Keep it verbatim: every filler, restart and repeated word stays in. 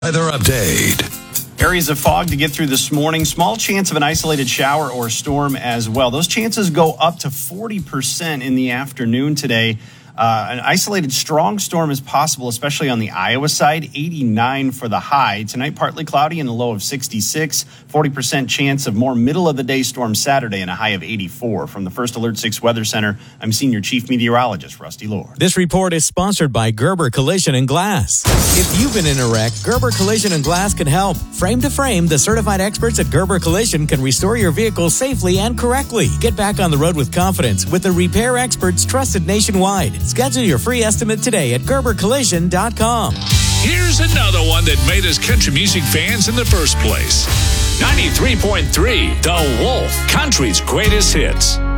Weather update. Areas of fog to get through this morning. Small chance of an isolated shower or storm as well. Those chances go up to forty percent in the afternoon today. Uh, an isolated strong storm is possible, especially on the Iowa side. eighty-nine for the high. Tonight, partly cloudy and a low of sixty-six. forty percent chance of more middle-of-the-day storm Saturday and a high of eighty-four. From the First Alert six Weather Center, I'm Senior Chief Meteorologist Rusty Lord. This report is sponsored by Gerber Collision and Glass. If you've been in a wreck, Gerber Collision and Glass can help. Frame to frame, the certified experts at Gerber Collision can restore your vehicle safely and correctly. Get back on the road with confidence with the repair experts trusted nationwide. Schedule your free estimate today at gerber collision dot com. Here's another one that made us country music fans in the first place. ninety-three point three, The Wolf, country's greatest hits.